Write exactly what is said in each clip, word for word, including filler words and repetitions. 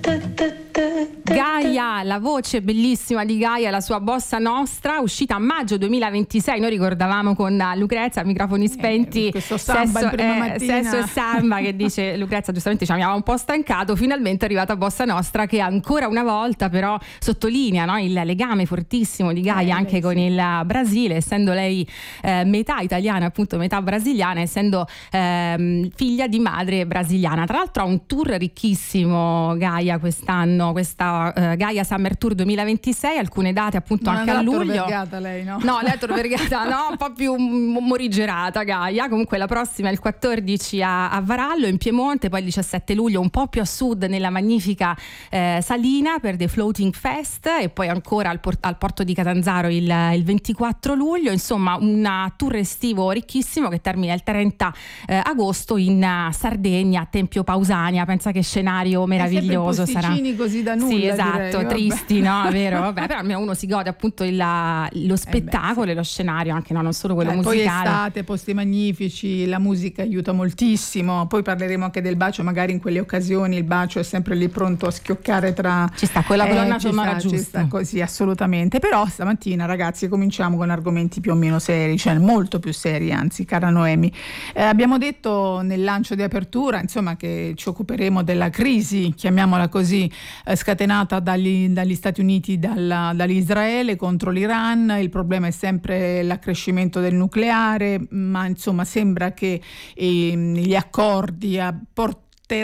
Gaia, la voce bellissima di Gaia, la sua bossa nostra, uscita a maggio duemilaventisei. Noi ricordavamo con Lucrezia, microfoni spenti, eh, questo samba sesso, in prima eh, mattina. sesso e samba, che dice Lucrezia giustamente ci aveva un po' stancato. Finalmente è arrivata Bossa Nostra, che ancora una volta però sottolinea, no, il legame fortissimo di Gaia eh, anche beh, con sì. il Brasile, essendo lei eh, metà italiana, appunto metà brasiliana, essendo eh, figlia di madre brasiliana. Tra l'altro ha un tour ricchissimo Gaia quest'anno, questa Uh, Gaia Summer Tour duemilaventisei, alcune date appunto non anche a luglio. Non è Vergata lei, no? No, lei è Tor Vergata, no, un po' più morigerata Gaia. Comunque la prossima è il quattordici a, a Varallo in Piemonte, poi il diciassette luglio un po' più a sud nella magnifica eh, Salina per The Floating Fest, e poi ancora al, port- al porto di Catanzaro il, il ventiquattro luglio. Insomma, un tour estivo ricchissimo che termina il trenta eh, agosto in uh, Sardegna, a Tempio Pausania. Pensa che scenario meraviglioso sarà. Così da nulla. Sì, esatto, direi, tristi, no? Vero? Vabbè, però almeno uno si gode appunto il, lo spettacolo eh beh, sì. e lo scenario, anche no, non solo quello eh, musicale. Poi estate, posti magnifici, la musica aiuta moltissimo. Poi parleremo anche del bacio, magari in quelle occasioni il bacio è sempre lì pronto a schioccare tra... Ci sta, quella colonna eh, sonora giusta. Ci sta così, assolutamente. Però stamattina, ragazzi, cominciamo con argomenti più o meno seri, cioè molto più seri, anzi, cara Noemi. Eh, abbiamo detto nel lancio di apertura, insomma, che ci occuperemo della crisi, chiamiamola così, eh, scatenata dagli, dagli Stati Uniti, dalla, dall'Israele contro l'Iran. Il problema è sempre l'accrescimento del nucleare, ma insomma sembra che eh, gli accordi a portare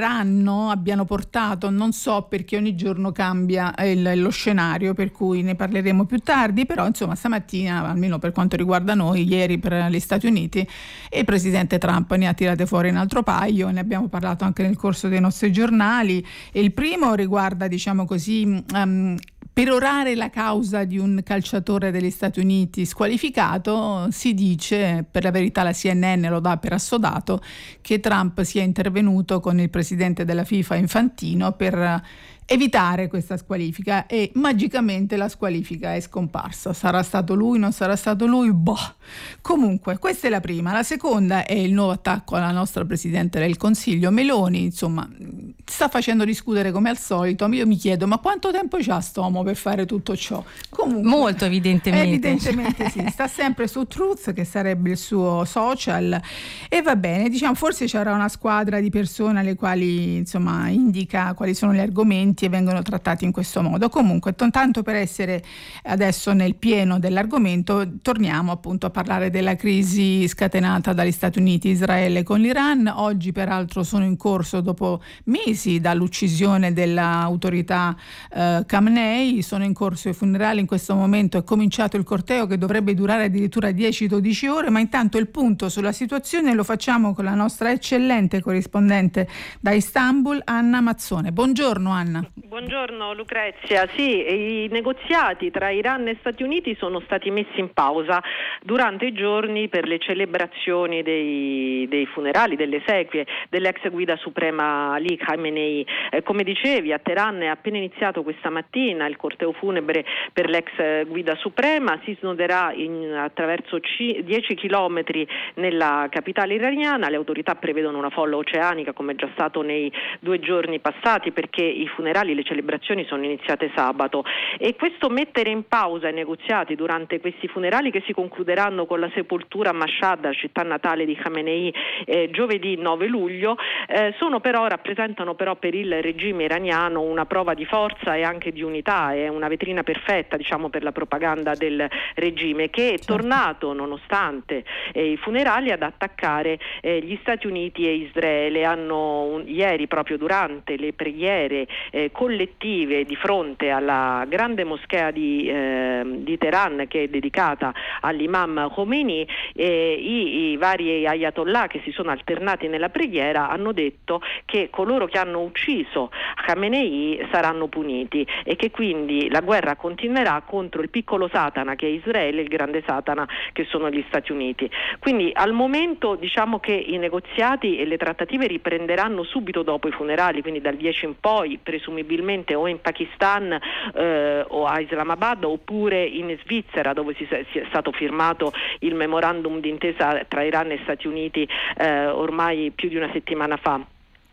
abbiano portato, non so, perché ogni giorno cambia il, lo scenario, per cui ne parleremo più tardi. Però insomma stamattina, almeno per quanto riguarda noi, ieri per gli Stati Uniti, il presidente Trump ne ha tirate fuori un altro paio, ne abbiamo parlato anche nel corso dei nostri giornali. E il primo riguarda, diciamo così, um, perorare la causa di un calciatore degli Stati Uniti squalificato. Si dice, per la verità la C N N lo dà per assodato, che Trump sia intervenuto con il presidente della FIFA Infantino per evitare questa squalifica, e magicamente la squalifica è scomparsa. Sarà stato lui, non sarà stato lui? Boh. Comunque, questa è la prima. La seconda è il nuovo attacco alla nostra Presidente del Consiglio Meloni. Insomma, sta facendo discutere come al solito. Io mi chiedo, ma quanto tempo c'ha st'uomo per fare tutto ciò? Comunque, molto evidentemente. Evidentemente sì, sta sempre su Truth, che sarebbe il suo social, e va bene, diciamo, forse c'era una squadra di persone alle quali, insomma, indica quali sono gli argomenti e vengono trattati in questo modo. Comunque, t- tanto per essere adesso nel pieno dell'argomento, torniamo appunto a parlare della crisi scatenata dagli Stati Uniti, Israele con l'Iran. Oggi peraltro sono in corso, dopo mesi dall'uccisione dell'autorità eh, Khamenei, sono in corso i funerali. In questo momento è cominciato il corteo, che dovrebbe durare addirittura dieci dodici ore, ma intanto il punto sulla situazione lo facciamo con la nostra eccellente corrispondente da Istanbul, Anna Mazzone. Buongiorno Anna. Buongiorno Lucrezia. Sì, i negoziati tra Iran e Stati Uniti sono stati messi in pausa durante i giorni per le celebrazioni dei, dei funerali, delle esequie dell'ex guida suprema Ali Khamenei. Eh, come dicevi, a Teheran è appena iniziato questa mattina il corteo funebre per l'ex guida suprema. Si snoderà in, attraverso c- dieci chilometri nella capitale iraniana. Le autorità prevedono una folla oceanica, come è già stato nei due giorni passati, perché i funerali, le celebrazioni sono iniziate sabato, e questo mettere in pausa i negoziati durante questi funerali, che si concluderanno con la sepoltura a Mashhad, città natale di Khamenei, eh, giovedì nove luglio, eh, sono però rappresentano però per il regime iraniano una prova di forza e anche di unità. È una vetrina perfetta, diciamo, per la propaganda del regime, che è tornato, nonostante eh, i funerali, ad attaccare eh, gli Stati Uniti e Israele. Hanno un, ieri, proprio durante le preghiere eh, collettive di fronte alla grande moschea di, eh, di Teheran, che è dedicata all'imam Khomeini, eh, i, i vari ayatollah che si sono alternati nella preghiera hanno detto che coloro che hanno ucciso Khamenei saranno puniti, e che quindi la guerra continuerà contro il piccolo Satana, che è Israele, e il grande Satana, che sono gli Stati Uniti. Quindi al momento diciamo che i negoziati e le trattative riprenderanno subito dopo i funerali, quindi dal dieci in poi, presumibilmente o in Pakistan eh, o a Islamabad, oppure in Svizzera, dove si, si è stato firmato il memorandum d'intesa tra Iran e Stati Uniti eh, ormai più di una settimana fa.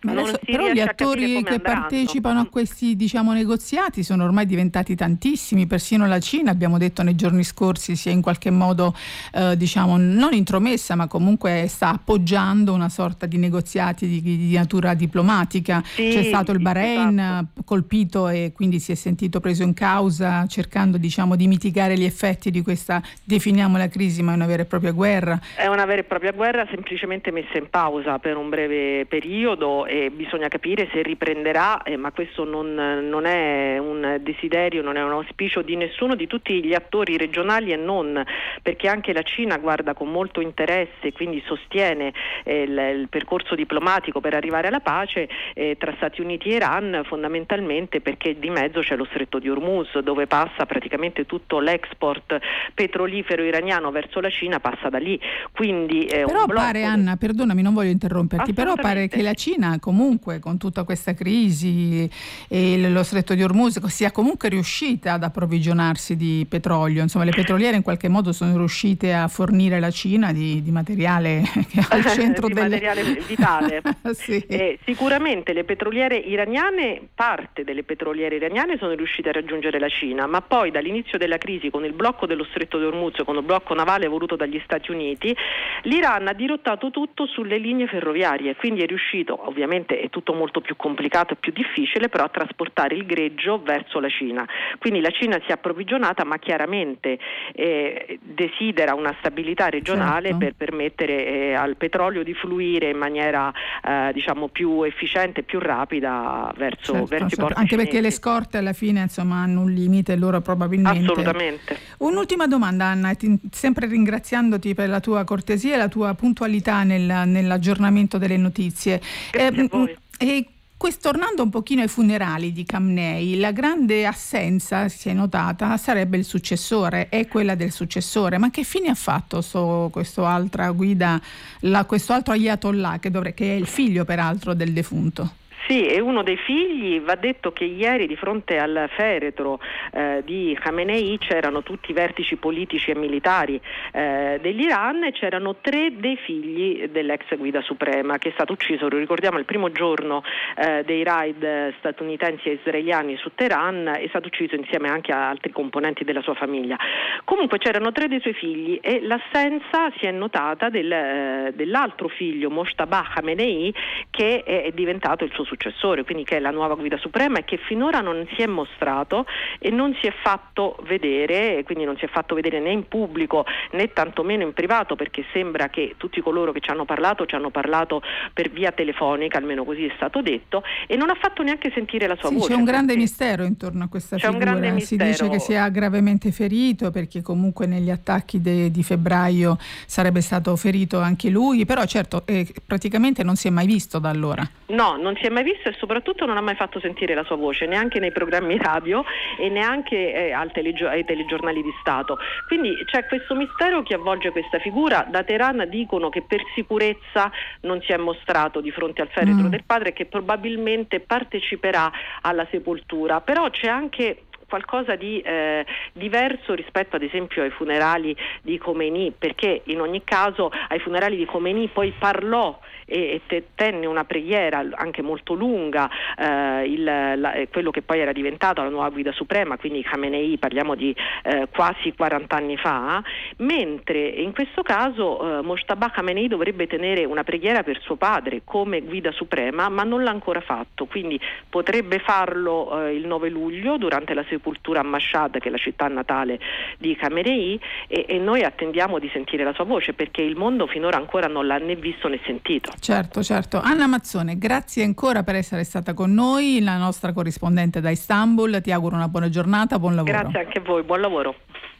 Ma non adesso, si però gli riesce a attori capire come che andranno. partecipano a questi, diciamo, negoziati sono ormai diventati tantissimi, persino la Cina, abbiamo detto nei giorni scorsi, si è in qualche modo eh, diciamo non intromessa, ma comunque sta appoggiando una sorta di negoziati di, di natura diplomatica. Sì, c'è stato il Bahrain esatto. colpito e quindi si è sentito preso in causa, cercando, diciamo, di mitigare gli effetti di questa, definiamola crisi, ma è una vera e propria guerra. È una vera e propria guerra semplicemente messa in pausa per un breve periodo e bisogna capire se riprenderà, eh, ma questo non, non è un desiderio, non è un auspicio di nessuno, di tutti gli attori regionali e non, perché anche la Cina guarda con molto interesse e quindi sostiene eh, il, il percorso diplomatico per arrivare alla pace eh, tra Stati Uniti e Iran, fondamentalmente perché di mezzo c'è lo stretto di Hormuz, dove passa praticamente tutto l'export petrolifero iraniano verso la Cina, passa da lì. Quindi è però un blocco. pare, Anna, perdonami, non voglio interromperti, però pare che la Cina comunque con tutta questa crisi e lo stretto di Hormuz sia comunque riuscita ad approvvigionarsi di petrolio, insomma le petroliere in qualche modo sono riuscite a fornire la Cina di, di materiale che è al centro di delle... materiale vitale. Sì. Eh, sicuramente le petroliere iraniane, parte delle petroliere iraniane sono riuscite a raggiungere la Cina, ma poi dall'inizio della crisi, con il blocco dello stretto di Hormuz, con il blocco navale voluto dagli Stati Uniti, l'Iran ha dirottato tutto sulle linee ferroviarie, quindi è riuscito, ovviamente è tutto molto più complicato e più difficile, però a trasportare il greggio verso la Cina. Quindi la Cina si è approvvigionata, ma chiaramente eh, desidera una stabilità regionale, certo, per permettere eh, al petrolio di fluire in maniera eh, diciamo più efficiente e più rapida verso, certo, verso certo. i porti anche cinesi. Perché le scorte alla fine insomma hanno un limite, loro probabilmente. Assolutamente. Un'ultima domanda, Anna, ti, sempre ringraziandoti per la tua cortesia e la tua puntualità nel, nell'aggiornamento delle notizie. Grazie eh, a voi. E questo, tornando un pochino ai funerali di Khamenei, la grande assenza, si è notata, sarebbe il successore, è quella del successore. Ma che fine ha fatto so, questo altra guida, la, questo altro Ayatollah, che, dovre, che è il figlio peraltro del defunto? Sì, è uno dei figli. Va detto che ieri di fronte al feretro eh, di Khamenei c'erano tutti i vertici politici e militari eh, dell'Iran e c'erano tre dei figli dell'ex guida suprema che è stato ucciso, lo ricordiamo, il primo giorno eh, dei raid statunitensi e israeliani su Teheran, è stato ucciso insieme anche a altri componenti della sua famiglia. Comunque c'erano tre dei suoi figli e l'assenza si è notata del, eh, dell'altro figlio, Mojtaba Khamenei, che è, è diventato il suo successore, quindi che è la nuova guida suprema e che finora non si è mostrato e non si è fatto vedere, e quindi non si è fatto vedere né in pubblico né tantomeno in privato, perché sembra che tutti coloro che ci hanno parlato ci hanno parlato per via telefonica, almeno così è stato detto, e non ha fatto neanche sentire la sua sì, voce. C'è un grande mistero intorno a questa c'è figura, un grande si mistero. dice che sia gravemente ferito perché comunque negli attacchi de, di febbraio sarebbe stato ferito anche lui, però certo eh, praticamente non si è mai visto da allora. No, non si è mai visto e soprattutto non ha mai fatto sentire la sua voce, neanche nei programmi radio e neanche eh, al telegio- ai telegiornali di Stato. Quindi c'è questo mistero che avvolge questa figura. Da Teheran dicono che per sicurezza non si è mostrato di fronte al feretro mm. del padre e che probabilmente parteciperà alla sepoltura, però c'è anche qualcosa di eh, diverso rispetto ad esempio ai funerali di Khomeini, perché in ogni caso ai funerali di Khomeini poi parlò e, e tenne una preghiera anche molto lunga, eh, il, la, quello che poi era diventato la nuova guida suprema, quindi Khamenei, parliamo di eh, quasi quaranta anni fa, mentre in questo caso eh, Mojtaba Khamenei dovrebbe tenere una preghiera per suo padre come guida suprema, ma non l'ha ancora fatto, quindi potrebbe farlo eh, il nove luglio durante la sepoltura a Mashhad, che è la città natale di Khamenei, e, e noi attendiamo di sentire la sua voce, perché il mondo finora ancora non l'ha né visto né sentito. Certo, certo. Anna Mazzone, grazie ancora per essere stata con noi, la nostra corrispondente da Istanbul. Ti auguro una buona giornata, buon lavoro. Grazie anche a voi, buon lavoro.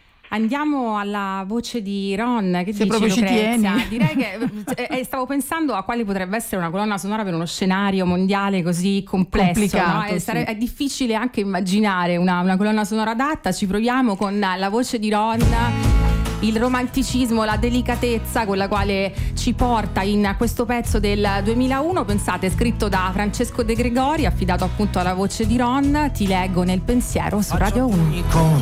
Andiamo alla voce di Ron. Che Se dici, proprio ci tieni. Direi che eh, stavo pensando a quale potrebbe essere una colonna sonora per uno scenario mondiale così complesso, no? È, sì. sare- è difficile anche immaginare una, una colonna sonora adatta. Ci proviamo con la voce di Ron, il romanticismo, la delicatezza con la quale ci porta in questo pezzo del duemilauno, pensate, scritto da Francesco De Gregori, affidato appunto alla voce di Ron. Ti leggo nel pensiero su Radio uno.